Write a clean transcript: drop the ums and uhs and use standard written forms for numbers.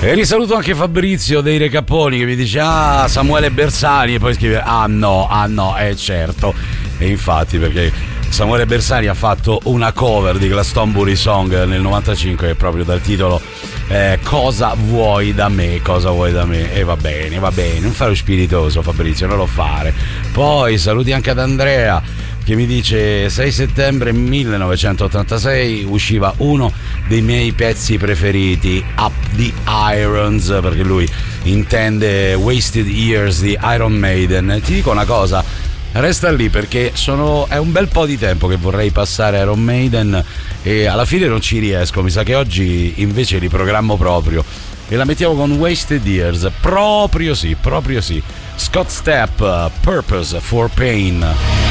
E risaluto anche Fabrizio dei Recapponi che mi dice Samuele Bersani, e poi scrive no, certo. E infatti, perché Samuele Bersani ha fatto una cover di Glastonbury Song nel 95 proprio dal titolo Cosa vuoi da me? E va bene, non fare lo spiritoso, Fabrizio, non lo fare. Poi saluti anche ad Andrea che mi dice 6 settembre 1986 usciva uno dei miei pezzi preferiti, Up the Irons, perché lui intende Wasted Years di Iron Maiden. Ti dico una cosa, resta lì perché è un bel po' di tempo che vorrei passare Iron Maiden e alla fine non ci riesco. Mi sa che oggi invece li programmo proprio e la mettiamo con Wasted Years. Proprio sì. Scott Stapp, Purpose for Pain.